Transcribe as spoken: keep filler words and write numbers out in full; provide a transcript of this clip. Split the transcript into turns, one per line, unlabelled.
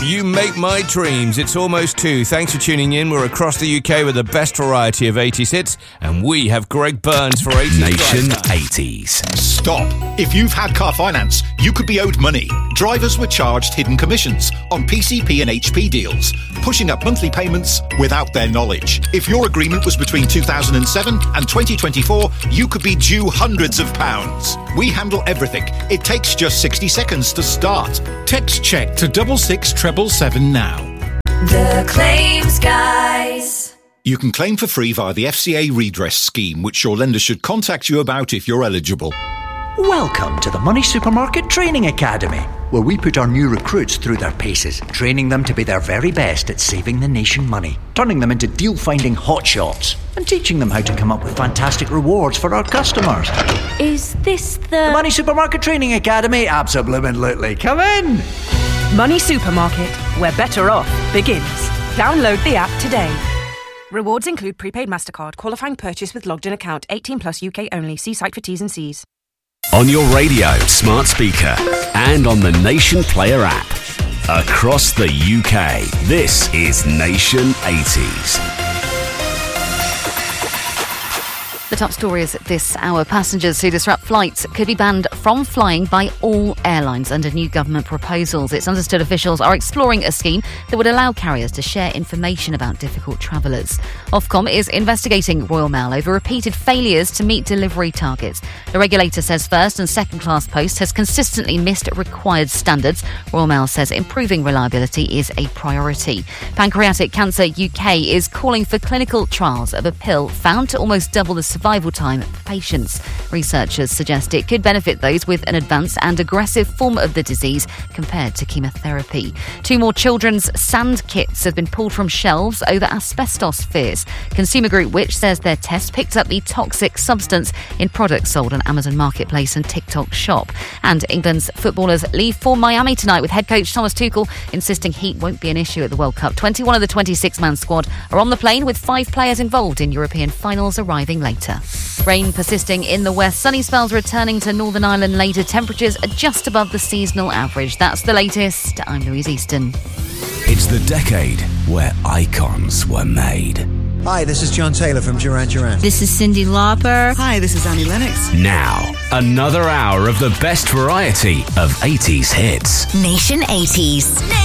You make my dreams. It's almost two. Thanks for tuning in. We're across the U K with the best variety of eighties hits, and we have Greg Burns for eighties
Nation
Drive.
eighties.
Stop. If you've had car finance, you could be owed money. Drivers were charged hidden commissions on P C P and H P deals, pushing up monthly payments without their knowledge. If your agreement was between two thousand seven and twenty twenty-four, you could be due hundreds of pounds. We handle everything. It takes just sixty seconds to start.
Text check to double six treble seven now.
The Claims Guys.
You can claim for free via the F C A redress scheme, which your lender should contact you about if you're eligible.
Welcome to the Money Supermarket Training Academy, where we put our new recruits through their paces, training them to be their very best at saving the nation money, turning them into deal-finding hotshots, and teaching them how to come up with fantastic rewards for our customers.
Is this the...
The Money Supermarket Training Academy? Absolutely. Come in!
Money Supermarket, where better off begins. Download the app today. Rewards include prepaid MasterCard, qualifying purchase with logged in account, eighteen plus U K only. See site for T's and C's.
On your radio, smart speaker, and on the Nation Player app. Across the U K, this is Nation eighties.
The top stories this hour. Passengers who disrupt flights could be banned from flying by all airlines under new government proposals. It's understood officials are exploring a scheme that would allow carriers to share information about difficult travellers. Ofcom is investigating Royal Mail over repeated failures to meet delivery targets. The regulator says first and second class post has consistently missed required standards. Royal Mail says improving reliability is a priority. Pancreatic Cancer U K is calling for clinical trials of a pill found to almost double the survival time for patients. Researchers suggest it could benefit those with an advanced and aggressive form of the disease compared to chemotherapy. Two more children's sand kits have been pulled from shelves over asbestos fears. Consumer Group Which says their test picked up the toxic substance in products sold on Amazon Marketplace and TikTok Shop. And England's footballers leave for Miami tonight, with head coach Thomas Tuchel insisting heat won't be an issue at the World Cup. twenty-one of the twenty-six man squad are on the plane, with five players involved in European finals arriving later. Rain persisting in the west, sunny spells returning to Northern Ireland later. Temperatures are just above the seasonal average. That's the latest. I'm Louise Easton.
It's the decade where icons were made.
Hi, this is John Taylor from Duran Duran.
This is Cyndi Lauper.
Hi, this is Annie Lennox.
Now, another hour of the best variety of eighties hits.
Nation eighties.